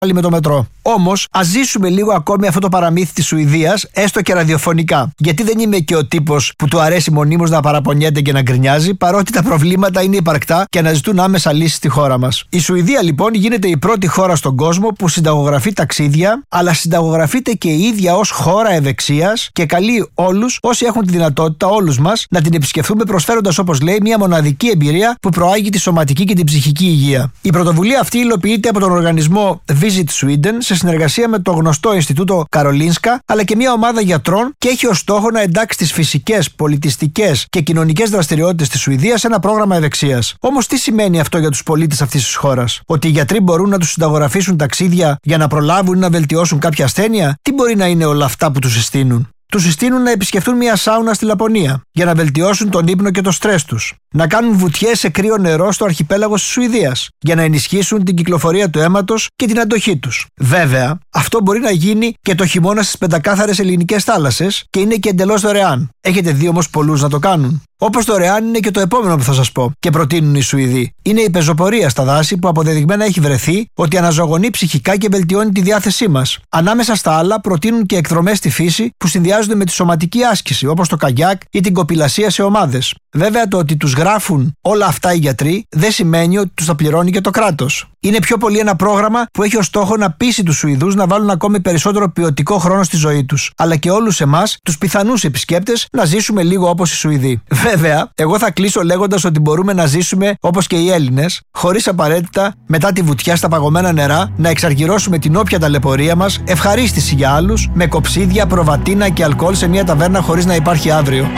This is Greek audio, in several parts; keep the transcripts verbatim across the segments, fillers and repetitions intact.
πάλι με το μετρό. Όμως, ας ζήσουμε λίγο ακόμη αυτό το παραμύθι της Σουηδίας, έστω και ραδιοφωνικά. Γιατί δεν είμαι και ο τύπος που του αρέσει μονίμως να παραπονιέται και να γκρινιάζει, παρότι τα προβλήματα είναι υπαρκτά και αναζητούν άμεσα λύσεις στη χώρα μας. Η Σουηδία λοιπόν γίνεται η πρώτη χώρα στον κόσμο που συνταγογραφεί ταξίδια, αλλά συνταγογραφείται και η ίδια ως χώρα ευεξίας και καλεί όλους όσοι έχουν τη δυνατότητα, όλους μας, να την επισκεφθούμε, προσφέροντας, όπως λέει, μια μοναδική εμπειρία που προάγει τη σωματική και την ψυχική υγεία. Η πρωτοβουλία αυτή υλοποιείται από τον οργανισμό Visit Sweden σε συνεργασία με το γνωστό Ινστιτούτο Καρολίνσκα, αλλά και μια ομάδα γιατρών, και έχει ως στόχο να εντάξει τις φυσικές, πολιτιστικές και κοινωνικές δραστηριότητες της Σουηδίας σε ένα πρόγραμμα ευεξίας. Όμως, τι σημαίνει αυτό για τους πολίτες αυτής της χώρας? Ότι οι γιατροί μπορούν να τους συνταγογραφήσουν ταξίδια για να προλάβουν ή να βελτιώσουν κάποια ασθένεια? Τι μπορεί να είναι όλα αυτά που τους συστήνουν? Τους συστήνουν να επισκεφτούν μια σάουνα στη Λαπωνία για να βελτιώσουν τον ύπνο και το στρες τους. Να κάνουν βουτιές σε κρύο νερό στο αρχιπέλαγος της Σουηδίας για να ενισχύσουν την κυκλοφορία του αίματος και την αντοχή τους. Βέβαια, αυτό μπορεί να γίνει και το χειμώνα στις πεντακάθαρες ελληνικές θάλασσες και είναι και εντελώς δωρεάν. Έχετε δει όμως πολλούς να το κάνουν? Όπως δωρεάν είναι και το επόμενο που θα σας πω και προτείνουν οι Σουηδοί. Είναι η πεζοπορία στα δάση, που αποδεδειγμένα έχει βρεθεί ότι αναζωογονεί ψυχικά και βελτιώνει τη διάθεσή μας. Ανάμεσα στα άλλα, προτείνουν και εκδρομές στη φύση που συνδυάζονται με τη σωματική άσκηση, όπως το καγιάκ ή την κοπηλασία σε ομάδες. Βέβαια, το ότι τους γράφουν όλα αυτά οι γιατροί δεν σημαίνει ότι τους τα πληρώνει και το κράτος. Είναι πιο πολύ ένα πρόγραμμα που έχει ως στόχο να πείσει τους Σουηδούς να βάλουν ακόμη περισσότερο ποιοτικό χρόνο στη ζωή τους, αλλά και όλους εμάς, τους πιθανούς επισκέπτες, να ζήσουμε λίγο όπως οι Σουηδοί. Βέβαια, εγώ θα κλείσω λέγοντας ότι μπορούμε να ζήσουμε όπως και οι Έλληνες, χωρίς απαραίτητα μετά τη βουτιά στα παγωμένα νερά να εξαργυρώσουμε την όποια ταλαιπωρία μας, ευχαρίστηση για άλλους, με κοψίδια, προβατίνα και αλκοόλ σε μια ταβέρνα χωρίς να υπάρχει αύριο.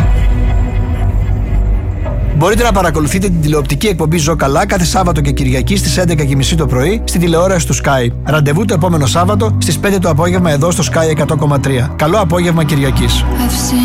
Μπορείτε να παρακολουθείτε την τηλεοπτική εκπομπή Ζω Καλά κάθε Σάββατο και Κυριακή στις έντεκα και μισή το πρωί στη τηλεόραση του Sky. Ραντεβού το επόμενο Σάββατο στις πέντε το απόγευμα εδώ στο Sky εκατό κόμμα τρία. Καλό απόγευμα Κυριακής.